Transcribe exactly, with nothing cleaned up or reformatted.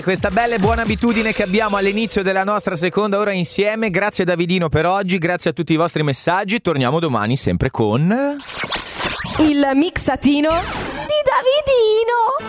Questa bella e buona abitudine che abbiamo all'inizio della nostra seconda ora insieme. Grazie Davidino per oggi, grazie a tutti i vostri messaggi. Torniamo domani sempre con il mixatino di Davidino.